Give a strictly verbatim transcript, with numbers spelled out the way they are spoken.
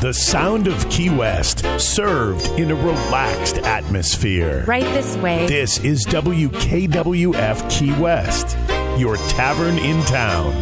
The sound of Key West, served in a relaxed atmosphere. Right this way. This is W K W F Key West, your tavern in town.